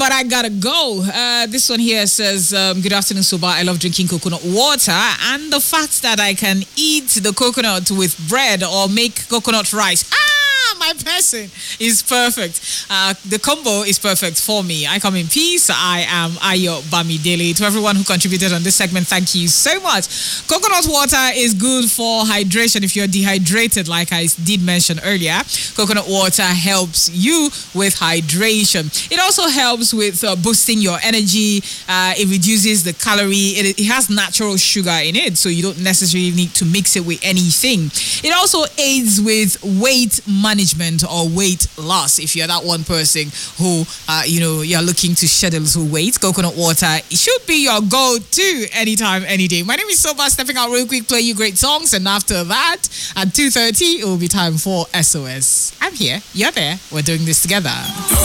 but I gotta go. This one here says, good afternoon, Soba. I love drinking coconut water, and the fact that I can eat the coconut with bread or make coconut rice. My person is perfect. The combo is perfect for me. I come in peace. I am Ayo Bamidele. To everyone who contributed on this segment, thank you so much. Coconut water is good for hydration if you're dehydrated, like I did mention earlier. Coconut water helps you with hydration. It also helps with boosting your energy. It reduces the calorie. It has natural sugar in it, so you don't necessarily need to mix it with anything. It also aids with weight management or weight loss. If you're that one person who, you're looking to shed a little weight, coconut water, it should be your go-to anytime, any day. My name is Soba, stepping out real quick, play you great songs, and after that, at 2:30, it will be time for SOS. I'm here, you're there, we're doing this together.